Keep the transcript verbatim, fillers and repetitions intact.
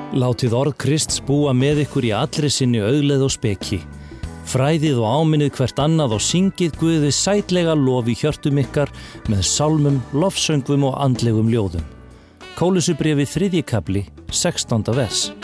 Látið orð Krists búa með ykkur í allri sinni augleið og speki. Fræðið og áminnið hvert annað og syngið Guði sætlega lof í hjörtum ykkar með sálmum, lofsöngvum og andlegum ljóðum. Kólusubréfið þriðji kafli, sextánda vers.